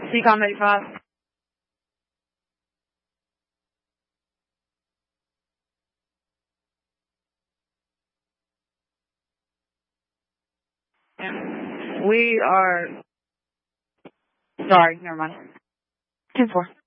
CCOM 85. We are, sorry, never mind. 10-4.